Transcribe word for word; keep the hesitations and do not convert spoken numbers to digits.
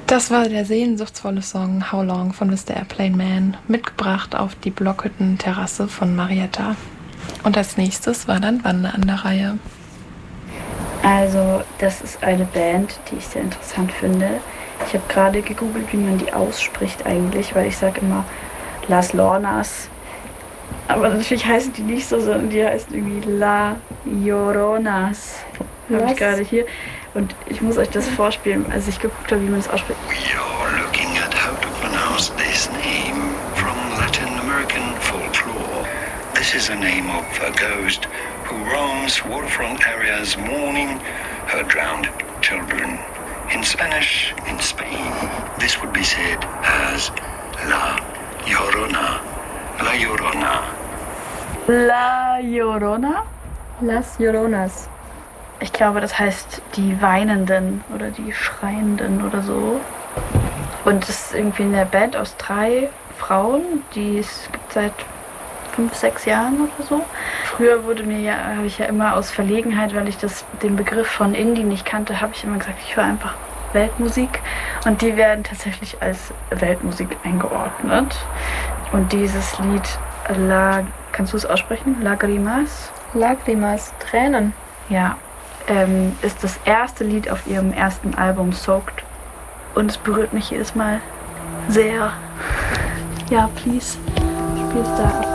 Das war der sehnsuchtsvolle Song How Long von Mister Airplane Man, mitgebracht auf die Blockhütten-Terrasse von Marietta. Und als nächstes war dann Wanda an der Reihe. Also, das ist eine Band, die ich sehr interessant finde. Ich habe gerade gegoogelt, wie man die ausspricht eigentlich, weil ich sage immer Las Lornas. Aber natürlich heißen die nicht so, sondern die heißen irgendwie La Lloronas. Habe ich gerade hier. Und ich muss euch das vorspielen, als ich geguckt habe, wie man es ausspricht. We are looking at how to pronounce this name from Latin American folklore. This is a name of a ghost who roams waterfront areas mourning her drowned children. In Spanish, in Spain, this would be said as La Llorona. La Llorona. La Llorona? Las Lloronas. Ich glaube, das heißt die Weinenden oder die Schreienden oder so. Und es ist irgendwie eine Band aus drei Frauen, die es gibt seit fünf, sechs Jahren oder so. Früher wurde mir ja, habe ich ja immer aus Verlegenheit, weil ich das, den Begriff von Indie nicht kannte, habe ich immer gesagt, ich höre einfach Weltmusik. Und die werden tatsächlich als Weltmusik eingeordnet. Und dieses Lied, La, kannst du es aussprechen? Lagrimas? Lagrimas, Tränen. Ja, ähm, ist das erste Lied auf ihrem ersten Album Soaked. Und es berührt mich jedes Mal sehr. Ja, please, spiel's da.